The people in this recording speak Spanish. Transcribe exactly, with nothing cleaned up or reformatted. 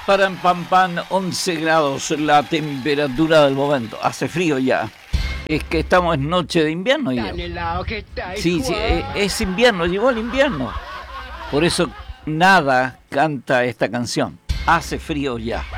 Para pam pam, once grados la temperatura del momento. Hace frío ya. Es que estamos en noche de invierno ya. Sí, sí, es invierno, llegó el invierno. Por eso nada canta esta canción. Hace frío ya.